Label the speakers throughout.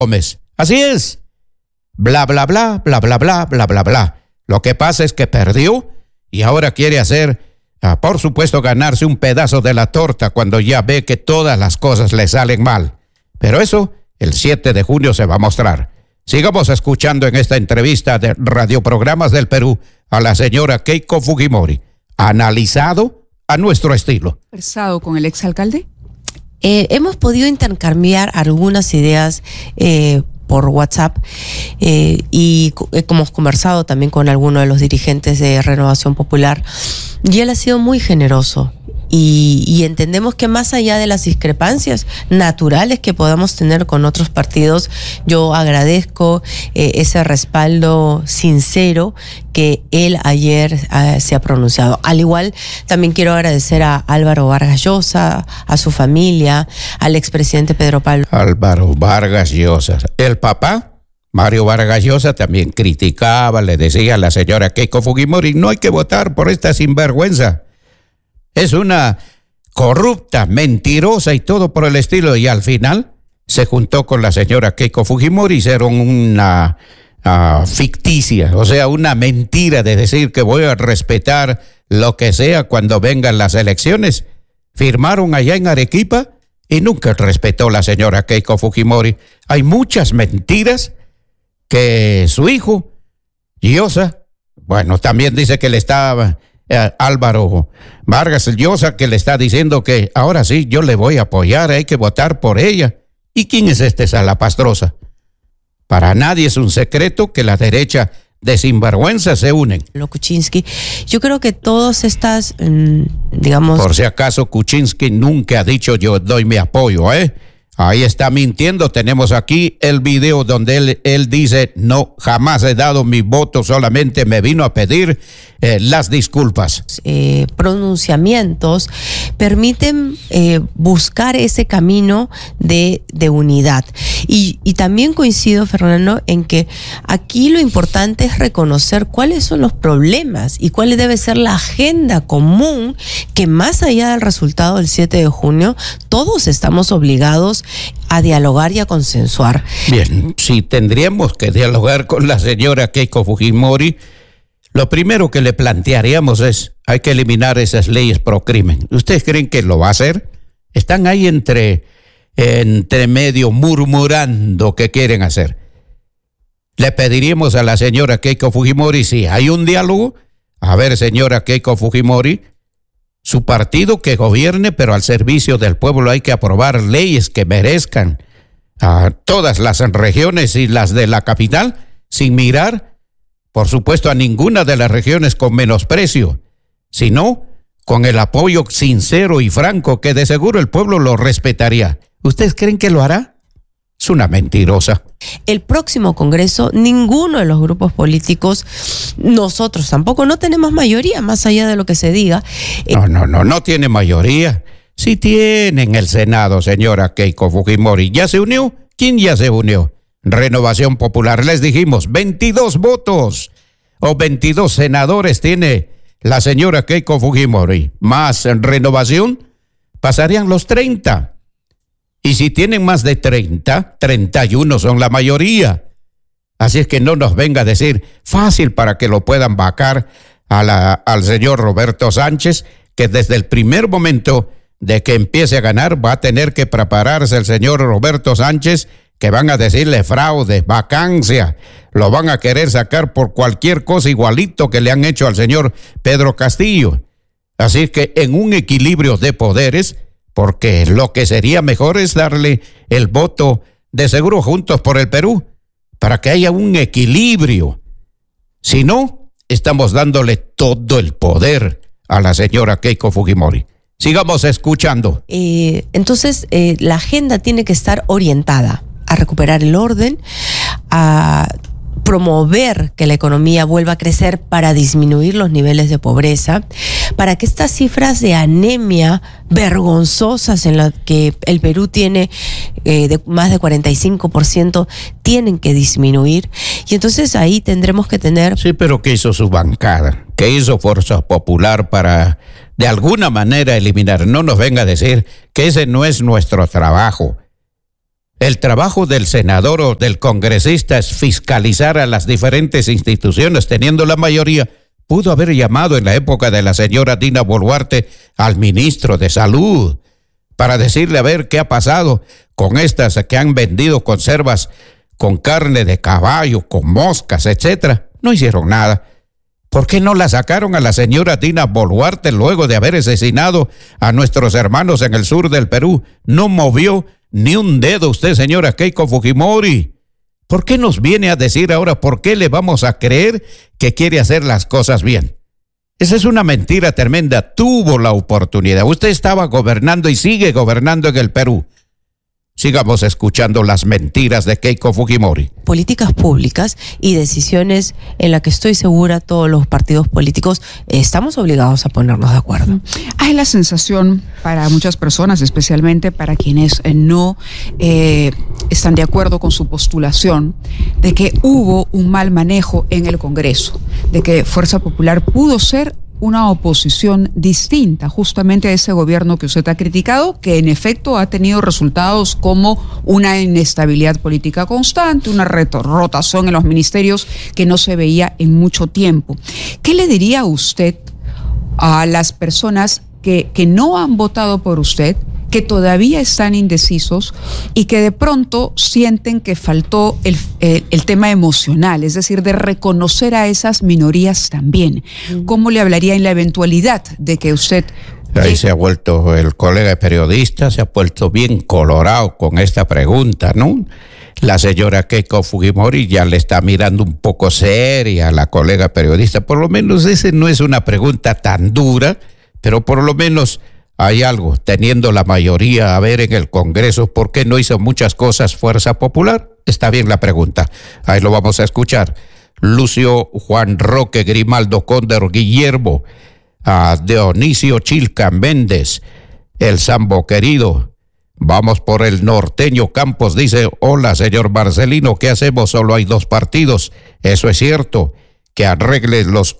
Speaker 1: Gómez. Así es. Bla, bla, bla, bla, bla, bla, bla, bla, bla. Lo que pasa es que perdió y ahora quiere hacer, por supuesto, ganarse un pedazo de la torta cuando ya ve que todas las cosas le salen mal. Pero eso, el 7 de junio se va a mostrar. Sigamos escuchando en esta entrevista de Radioprogramas del Perú a la señora Keiko Fujimori, analizado a nuestro estilo.
Speaker 2: ¿Conversado con el exalcalde?
Speaker 3: Hemos podido intercambiar algunas ideas por WhatsApp y hemos conversado también con algunos de los dirigentes de Renovación Popular y él ha sido muy generoso. Y entendemos que más allá de las discrepancias naturales que podamos tener con otros partidos, yo agradezco ese respaldo sincero que él ayer se ha pronunciado. Al igual, también quiero agradecer a Álvaro Vargas Llosa, a su familia, al expresidente Pedro Pablo.
Speaker 1: Álvaro Vargas Llosa. El papá, Mario Vargas Llosa, también criticaba, le decía a la señora Keiko Fujimori, no hay que votar por esta sinvergüenza. Es una corrupta, mentirosa y todo por el estilo. Y al final se juntó con la señora Keiko Fujimori y hicieron una ficticia, o sea, una mentira de decir que voy a respetar lo que sea cuando vengan las elecciones. Firmaron allá en Arequipa y nunca respetó la señora Keiko Fujimori. Hay muchas mentiras que su hijo, Llosa, bueno, también dice que le estaba... Álvaro Vargas Llosa, que le está diciendo que ahora sí, yo le voy a apoyar, hay que votar por ella. ¿Y quién es Salapastrosa? Para nadie es un secreto que la derecha de sinvergüenza se unen.
Speaker 3: Lo Kuczynski, yo creo que todas estas, digamos...
Speaker 1: Por si acaso, Kuczynski nunca ha dicho yo doy mi apoyo, ¿eh? Ahí está mintiendo. Tenemos aquí el video donde él dice, no, jamás he dado mi voto, solamente me vino a pedir las disculpas.
Speaker 3: Pronunciamientos permiten buscar ese camino de unidad. Y también coincido, Fernando, en que aquí lo importante es reconocer cuáles son los problemas y cuál debe ser la agenda común que más allá del resultado del 7 de junio, todos estamos obligados a dialogar y a consensuar.
Speaker 1: Bien, si tendríamos que dialogar con la señora Keiko Fujimori, lo primero que le plantearíamos es, hay que eliminar esas leyes pro crimen. ¿Ustedes creen que lo va a hacer? Están ahí entre medio murmurando que quieren hacer. Le pediríamos a la señora Keiko Fujimori si hay un diálogo. A ver, señora Keiko Fujimori, su partido que gobierne, pero al servicio del pueblo. Hay que aprobar leyes que merezcan a todas las regiones y las de la capital, sin mirar, por supuesto, a ninguna de las regiones con menosprecio, sino con el apoyo sincero y franco que de seguro el pueblo lo respetaría. ¿Ustedes creen que lo hará? Es una mentirosa.
Speaker 3: El próximo Congreso, ninguno de los grupos políticos, nosotros tampoco, no tenemos mayoría, más allá de lo que se diga.
Speaker 1: No tiene mayoría. Sí tienen el Senado, señora Keiko Fujimori. ¿Ya se unió? ¿Quién ya se unió? Renovación Popular. Les dijimos, 22 votos o 22 senadores tiene la señora Keiko Fujimori. Más Renovación, pasarían los 30. Y si tienen más de 30, 31 son la mayoría. Así es que no nos venga a decir fácil para que lo puedan vacar al señor Roberto Sánchez, que desde el primer momento de que empiece a ganar va a tener que prepararse el señor Roberto Sánchez, que van a decirle fraude, vacancia, lo van a querer sacar por cualquier cosa igualito que le han hecho al señor Pedro Castillo. Así es que en un equilibrio de poderes, porque lo que sería mejor es darle el voto de seguro Juntos por el Perú, para que haya un equilibrio. Si no, estamos dándole todo el poder a la señora Keiko Fujimori. Sigamos escuchando.
Speaker 3: Entonces, la agenda tiene que estar orientada a recuperar el orden, a promover que la economía vuelva a crecer para disminuir los niveles de pobreza, para que estas cifras de anemia vergonzosas en las que el Perú tiene de más de 45% tienen que disminuir. Y entonces ahí tendremos que tener...
Speaker 1: Sí, pero ¿qué hizo su bancada? ¿Qué hizo Fuerza Popular para de alguna manera eliminar? No nos venga a decir que ese no es nuestro trabajo. El trabajo del senador o del congresista es fiscalizar a las diferentes instituciones, teniendo la mayoría. Pudo haber llamado en la época de la señora Dina Boluarte al ministro de Salud para decirle a ver qué ha pasado con estas que han vendido conservas con carne de caballo, con moscas, etcétera. No hicieron nada. ¿Por qué no la sacaron a la señora Dina Boluarte luego de haber asesinado a nuestros hermanos en el sur del Perú? No movió ni un dedo usted, señora Keiko Fujimori. ¿Por qué nos viene a decir ahora por qué le vamos a creer que quiere hacer las cosas bien? Esa es una mentira tremenda. Tuvo la oportunidad. Usted estaba gobernando y sigue gobernando en el Perú. Sigamos escuchando las mentiras de Keiko Fujimori.
Speaker 3: Políticas públicas y decisiones en las que estoy segura todos los partidos políticos estamos obligados a ponernos de acuerdo.
Speaker 2: Hay la sensación para muchas personas, especialmente para quienes no están de acuerdo con su postulación, de que hubo un mal manejo en el Congreso, de que Fuerza Popular pudo ser una oposición distinta justamente a ese gobierno que usted ha criticado, que en efecto ha tenido resultados como una inestabilidad política constante, una rotación en los ministerios que no se veía en mucho tiempo. ¿Qué le diría usted a las personas que no han votado por usted, que todavía están indecisos y que de pronto sienten que faltó el tema emocional, es decir, de reconocer a esas minorías también? ¿Cómo le hablaría en la eventualidad de que usted...
Speaker 1: Ahí se ha vuelto el colega periodista, se ha puesto bien colorado con esta pregunta, ¿no? La señora Keiko Fujimori ya le está mirando un poco seria a la colega periodista. Por lo menos esa no es una pregunta tan dura, pero por lo menos hay algo, teniendo la mayoría a ver en el Congreso, ¿por qué no hizo muchas cosas Fuerza Popular? Está bien la pregunta, ahí lo vamos a escuchar. Lucio Juan Roque Grimaldo Cóndor Guillermo, a Dionisio Chilca Méndez, el Sambo querido. Vamos por el norteño Campos, dice, hola señor Marcelino, ¿qué hacemos? Solo hay 2 partidos. Eso es cierto, que arregle los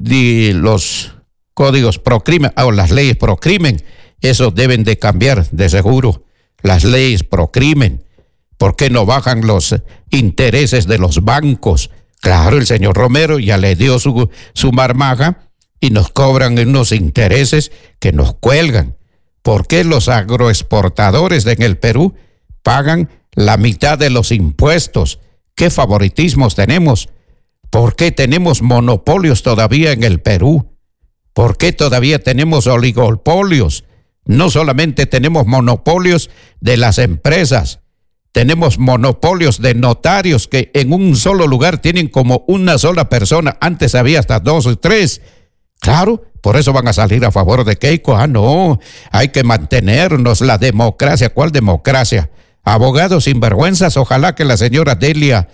Speaker 1: códigos pro crimen, o las leyes pro crimen, eso deben de cambiar, de seguro. Las leyes pro crimen. ¿Por qué no bajan los intereses de los bancos? Claro, el señor Romero ya le dio su marmaja y nos cobran unos intereses que nos cuelgan. ¿Por qué los agroexportadores en el Perú pagan la mitad de los impuestos? ¿Qué favoritismos tenemos? ¿Por qué tenemos monopolios todavía en el Perú? ¿Por qué todavía tenemos oligopolios? No solamente tenemos monopolios de las empresas, tenemos monopolios de notarios que en un solo lugar tienen como una sola persona. Antes había hasta 2 o 3. Claro, por eso van a salir a favor de Keiko. Ah, no, hay que mantenernos la democracia. ¿Cuál democracia? Abogados sinvergüenzas, ojalá que la señora Delia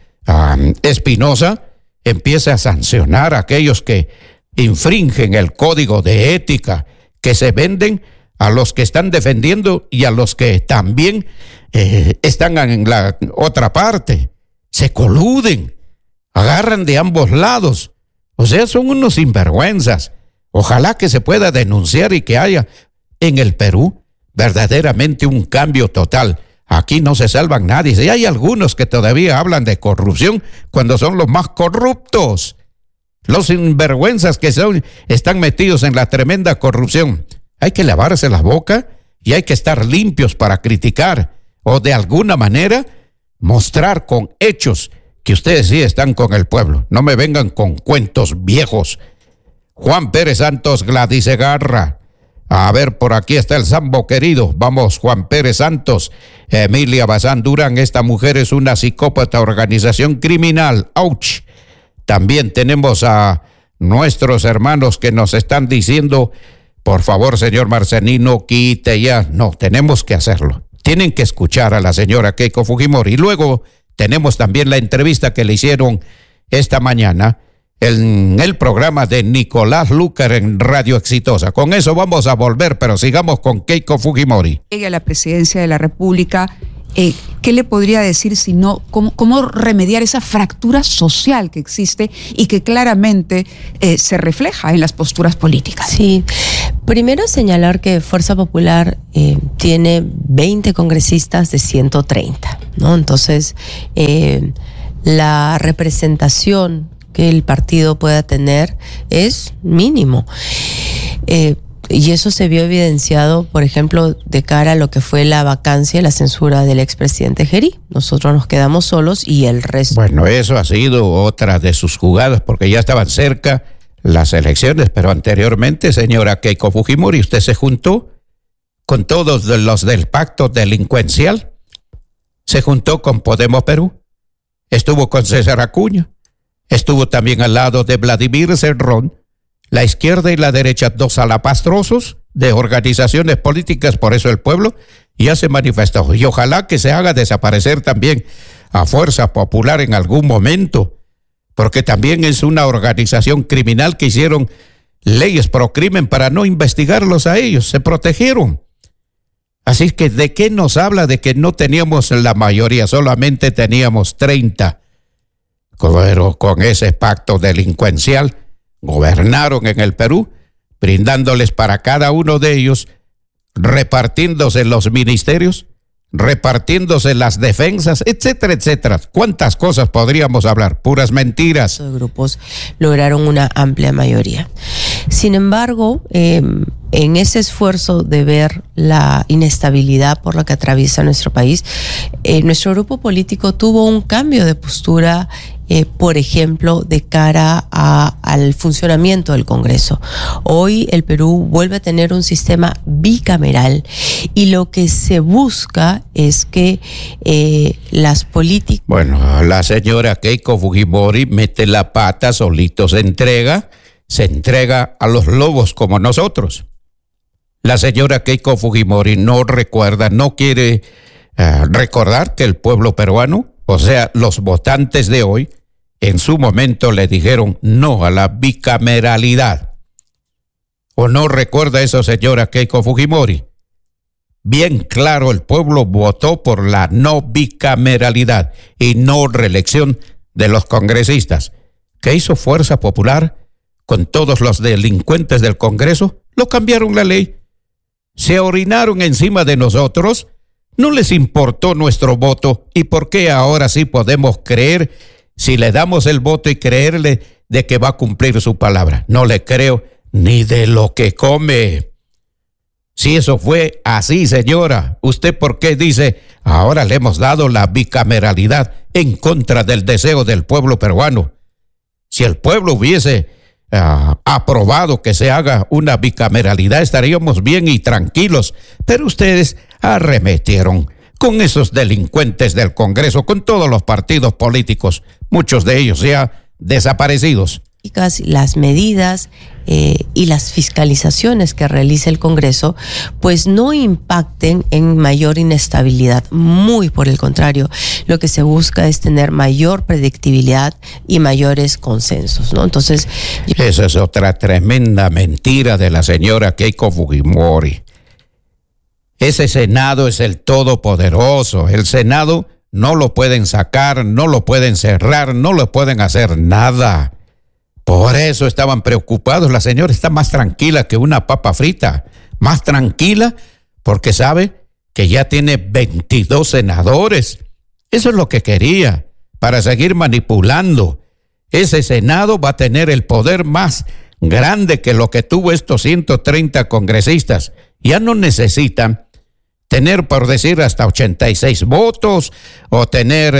Speaker 1: Espinosa empiece a sancionar a aquellos que infringen el código de ética, que se venden a los que están defendiendo y a los que también están en la otra parte. Se coluden, agarran de ambos lados. O sea, son unos sinvergüenzas. Ojalá que se pueda denunciar y que haya en el Perú verdaderamente un cambio total. Aquí no se salvan nadie. Y hay algunos que todavía hablan de corrupción cuando son los más corruptos. Los sinvergüenzas que están metidos en la tremenda corrupción. Hay que lavarse la boca y hay que estar limpios para criticar o de alguna manera mostrar con hechos que ustedes sí están con el pueblo. No me vengan con cuentos viejos. Juan Pérez Santos, Gladys Segarra. A ver, por aquí está el Sambo querido. Vamos, Juan Pérez Santos. Emilia Bazán Durán, esta mujer es una psicópata, organización criminal. ¡Auch! También tenemos a nuestros hermanos que nos están diciendo, por favor, señor Marcelino, quite ya. No, tenemos que hacerlo. Tienen que escuchar a la señora Keiko Fujimori. Y luego tenemos también la entrevista que le hicieron esta mañana en el programa de Nicolás Lucar en Radio Exitosa. Con eso vamos a volver, pero sigamos con Keiko Fujimori.
Speaker 2: Llegue a la presidencia de la República, ¿qué le podría decir si no, cómo remediar esa fractura social que existe y que claramente se refleja en las posturas políticas?
Speaker 3: Sí, Primero señalar que Fuerza Popular tiene 20 congresistas de 130, ¿no? Entonces, la representación que el partido pueda tener es mínimo. Y eso se vio evidenciado, por ejemplo, de cara a lo que fue la vacancia y la censura del expresidente Gerí. Nosotros nos quedamos solos y el resto...
Speaker 1: Bueno, eso ha sido otra de sus jugadas, porque ya estaban cerca las elecciones, pero anteriormente, señora Keiko Fujimori, usted se juntó con todos los del pacto delincuencial, se juntó con Podemos Perú, estuvo con César Acuña, estuvo también al lado de Vladimir Cerrón, la izquierda y la derecha, dos salapastrosos de organizaciones políticas. Por eso el pueblo ya se manifestó, y ojalá que se haga desaparecer también a Fuerza Popular en algún momento, porque también es una organización criminal que hicieron leyes pro crimen para no investigarlos a ellos, se protegieron. Así que, ¿de qué nos habla de que no teníamos la mayoría? Solamente teníamos 30. Pero con ese pacto delincuencial gobernaron en el Perú, brindándoles para cada uno de ellos, repartiéndose los ministerios, repartiéndose las defensas, etcétera, etcétera. ¿Cuántas cosas podríamos hablar? Puras mentiras.
Speaker 3: Los grupos lograron una amplia mayoría. Sin embargo, en ese esfuerzo de ver la inestabilidad por la que atraviesa nuestro país, nuestro grupo político tuvo un cambio de postura, por ejemplo, de cara al funcionamiento del Congreso. Hoy el Perú vuelve a tener un sistema bicameral y lo que se busca es que las políticas...
Speaker 1: Bueno, la señora Keiko Fujimori mete la pata, solito se entrega a los lobos como nosotros. La señora Keiko Fujimori no recuerda, no quiere recordar que el pueblo peruano, o sea, los votantes de hoy, en su momento le dijeron no a la bicameralidad. ¿O no recuerda eso, señora Keiko Fujimori? Bien claro, el pueblo votó por la no bicameralidad y no reelección de los congresistas. ¿Qué hizo Fuerza Popular con todos los delincuentes del Congreso? Lo cambiaron la ley. Se orinaron encima de nosotros. No les importó nuestro voto. ¿Y por qué ahora sí podemos creer, si le damos el voto, y creerle de que va a cumplir su palabra? No le creo ni de lo que come. Si eso fue así, señora, ¿usted por qué dice ahora le hemos dado la bicameralidad en contra del deseo del pueblo peruano? Si el pueblo hubiese aprobado que se haga una bicameralidad, estaríamos bien y tranquilos, pero ustedes arremetieron con esos delincuentes del Congreso, con todos los partidos políticos, muchos de ellos ya desaparecidos.
Speaker 3: Las medidas y las fiscalizaciones que realiza el Congreso pues no impacten en mayor inestabilidad, muy por el contrario, lo que se busca es tener mayor predictibilidad y mayores consensos, ¿no? Entonces,
Speaker 1: esa es otra tremenda mentira de la señora Keiko Fujimori. Ese Senado es el todopoderoso. El Senado no lo pueden sacar, no lo pueden cerrar, no lo pueden hacer nada. Por eso estaban preocupados. La señora está más tranquila que una papa frita. Más tranquila porque sabe que ya tiene 22 senadores. Eso es lo que quería, para seguir manipulando. Ese Senado va a tener el poder más grande que lo que tuvo estos 130 congresistas. Ya no necesitan tener, por decir, hasta 86 votos o tener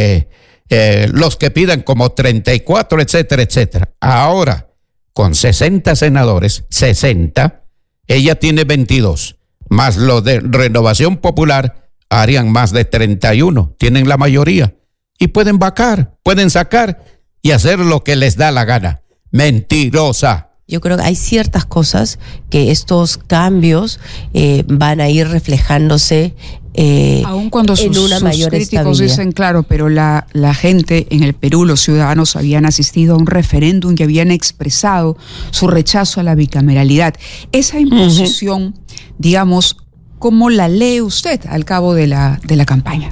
Speaker 1: los que pidan como 34, etcétera, etcétera. Ahora, con 60 senadores, 60, ella tiene 22, más lo de Renovación Popular harían más de 31, tienen la mayoría y pueden vacar, pueden sacar y hacer lo que les da la gana. Mentirosa.
Speaker 3: Yo creo que hay ciertas cosas que estos cambios van a ir reflejándose
Speaker 2: aun cuando
Speaker 3: en una mayor
Speaker 2: críticos
Speaker 3: estabilidad.
Speaker 2: dicen, claro, pero la gente en el Perú, los ciudadanos habían asistido a un referéndum y habían expresado su rechazo a la bicameralidad. Esa imposición, digamos, ¿cómo la lee usted al cabo de la campaña?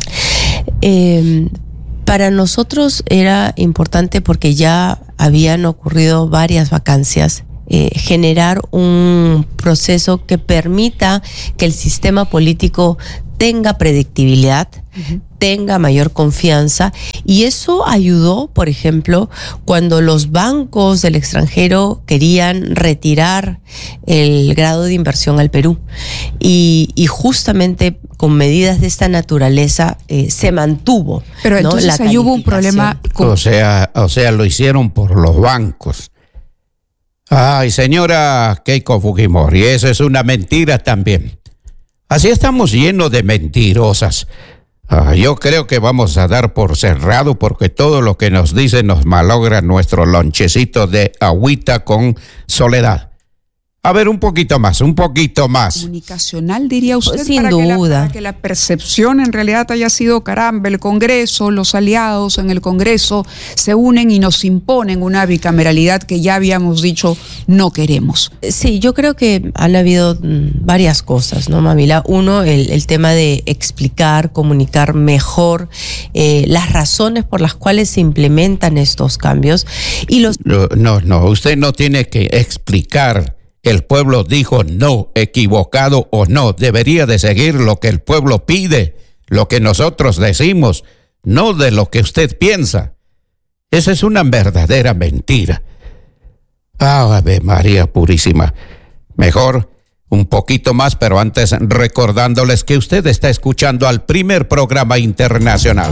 Speaker 3: Para nosotros era importante porque ya habían ocurrido varias vacancias generar un proceso que permita que el sistema político tenga predictibilidad, tenga mayor confianza, y eso ayudó, por ejemplo, cuando los bancos del extranjero querían retirar el grado de inversión al Perú, y justamente con medidas de esta naturaleza se mantuvo.
Speaker 2: Pero
Speaker 3: ¿no?
Speaker 2: entonces ahí hubo un problema.
Speaker 1: O sea, lo hicieron por los bancos. Ay, señora Keiko Fujimori, eso es una mentira también. Así estamos llenos de mentirosas. Yo creo que vamos a dar por cerrado, porque todo lo que nos dicen nos malogra nuestro lonchecito de agüita con soledad. A ver, un poquito más.
Speaker 2: Comunicacional, diría usted,
Speaker 3: Sin
Speaker 2: para
Speaker 3: duda.
Speaker 2: que la percepción en realidad haya sido, caramba, el Congreso, los aliados en el Congreso se unen y nos imponen una bicameralidad que ya habíamos dicho no queremos.
Speaker 3: Sí, yo creo que han habido varias cosas, ¿no, Mávila? Uno, el tema de explicar, comunicar mejor las razones por las cuales se implementan estos cambios. Y los...
Speaker 1: No, usted no tiene que explicar. El pueblo dijo no, equivocado o no. Debería de seguir lo que el pueblo pide, lo que nosotros decimos, no de lo que usted piensa. Esa es una verdadera mentira. Ave María Purísima. Mejor un poquito más, pero antes recordándoles que usted está escuchando al primer programa internacional.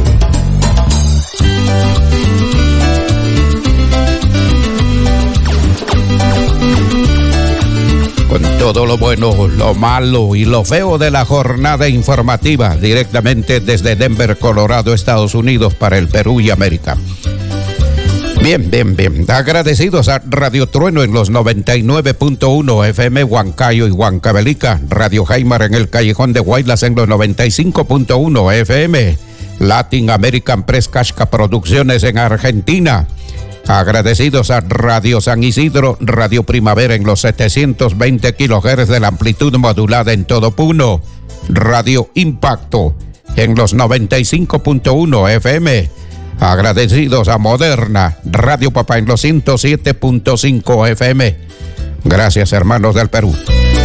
Speaker 1: Con todo lo bueno, lo malo y lo feo de la jornada informativa, directamente desde Denver, Colorado, Estados Unidos, para el Perú y América. Bien. Agradecidos a Radio Trueno en los 99.1 FM Huancayo y Huancavelica, Radio Jaimar en el Callejón de Guaylas en los 95.1 FM, Latin American Press Casca Producciones en Argentina. Agradecidos a Radio San Isidro, Radio Primavera en los 720 kHz de la amplitud modulada en todo Puno, Radio Impacto en los 95.1 FM. Agradecidos a Moderna, Radio Papá en los 107.5 FM. Gracias, hermanos del Perú.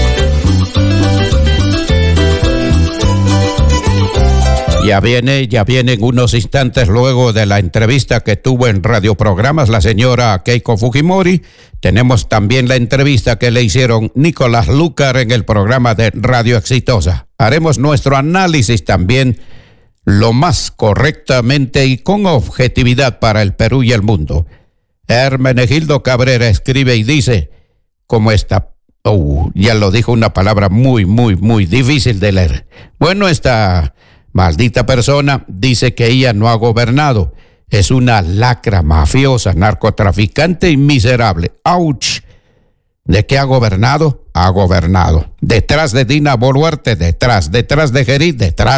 Speaker 1: Ya viene en unos instantes, luego de la entrevista que tuvo en radioprogramas la señora Keiko Fujimori. Tenemos también la entrevista que le hicieron Nicolás Lucar en el programa de Radio Exitosa. Haremos nuestro análisis también lo más correctamente y con objetividad para el Perú y el mundo. Hermenegildo Cabrera escribe y dice, ¿cómo está? Ya lo dijo, una palabra muy difícil de leer. Bueno, esta maldita persona dice que ella no ha gobernado. Es una lacra mafiosa, narcotraficante y miserable. ¡Auch! ¿De qué ha gobernado? Ha gobernado. Detrás de Dina Boluarte, detrás de Gerí,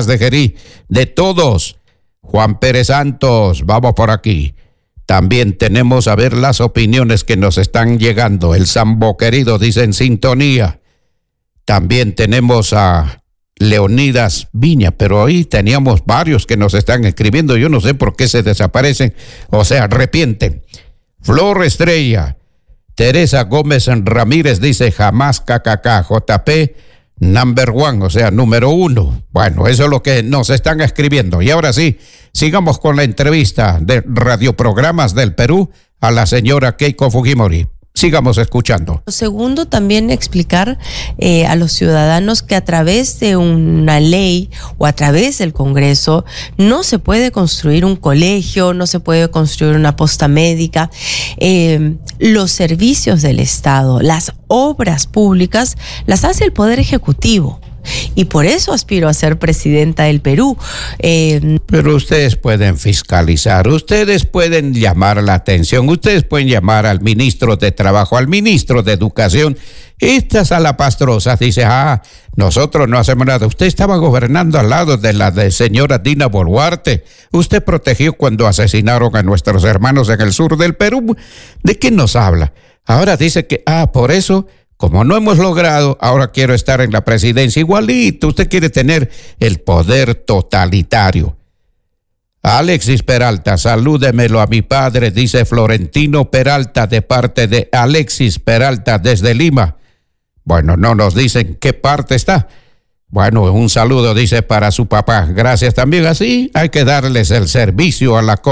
Speaker 1: de todos. Juan Pérez Santos, vamos por aquí. También tenemos a ver las opiniones que nos están llegando. El Sambo querido dice en sintonía. También tenemos a Leonidas Viña, pero ahí teníamos varios que nos están escribiendo. Yo no sé por qué se desaparecen o se arrepienten. Flor Estrella, Teresa Gómez Ramírez dice jamás KKK, JP number one, o sea, número uno. Bueno, eso es lo que nos están escribiendo. Y ahora sí, sigamos con la entrevista de radioprogramas del Perú a la señora Keiko Fujimori. Sigamos escuchando.
Speaker 3: Segundo, también explicar a los ciudadanos que a través de una ley o a través del Congreso no se puede construir un colegio, no se puede construir una posta médica. Los servicios del Estado, las obras públicas, las hace el Poder Ejecutivo. Y por eso aspiro a ser presidenta del Perú.
Speaker 1: Pero ustedes pueden fiscalizar, ustedes pueden llamar la atención, ustedes pueden llamar al ministro de Trabajo, al ministro de Educación. Estas salapastrosas dicen, nosotros no hacemos nada. Usted estaba gobernando al lado de la señora Dina Boluarte. Usted protegió cuando asesinaron a nuestros hermanos en el sur del Perú. ¿De qué nos habla? Ahora dice que, por eso, como no hemos logrado, ahora quiero estar en la presidencia. Igualito, usted quiere tener el poder totalitario. Alexis Peralta, salúdemelo a mi padre, dice Florentino Peralta, de parte de Alexis Peralta desde Lima. Bueno, no nos dicen qué parte está. Bueno, un saludo, dice, para su papá. Gracias también. Así hay que darles el servicio a la comunidad.